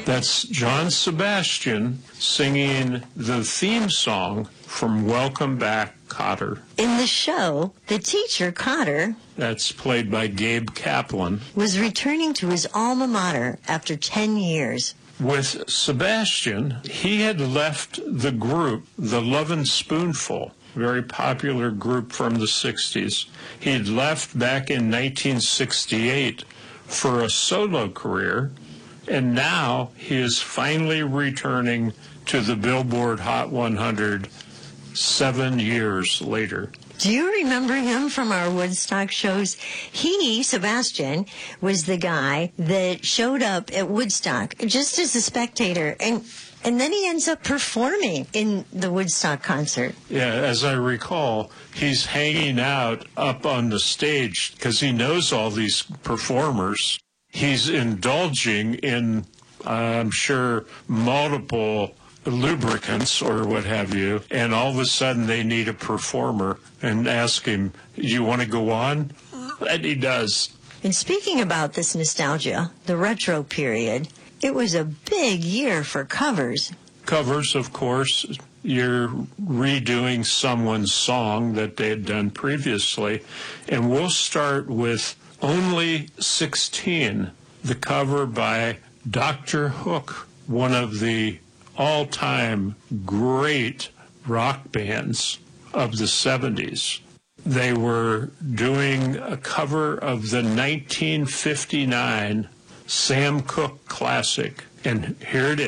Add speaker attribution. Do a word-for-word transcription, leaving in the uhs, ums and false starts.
Speaker 1: That's John Sebastian singing the theme song from Welcome Back, Kotter.
Speaker 2: In the show, the teacher, Kotter,
Speaker 1: that's played by Gabe Kaplan,
Speaker 2: was returning to his alma mater after ten years.
Speaker 1: With Sebastian, he had left the group, the Lovin' Spoonful, very popular group from the sixties. He had left back in nineteen sixty-eight for a solo career, and now he is finally returning to the Billboard Hot one hundred seven years later.
Speaker 2: Do you remember him from our Woodstock shows? He, Sebastian, was the guy that showed up at Woodstock just as a spectator, and and then he ends up performing in the Woodstock concert.
Speaker 1: Yeah, as I recall, he's hanging out up on the stage because he knows all these performers. He's indulging in, uh, I'm sure, multiple lubricants or what have you, and all of a sudden they need a performer and ask him, you want to go on? And he does.
Speaker 2: And speaking about this nostalgia, the retro period, it was a big year for covers.
Speaker 1: Covers, of course. You're redoing someone's song that they had done previously, and we'll start with Only sixteen, the cover by Doctor Hook, one of the all-time great rock bands of the seventies. They were doing a cover of the nineteen fifty-nine Sam Cooke classic, and here it is.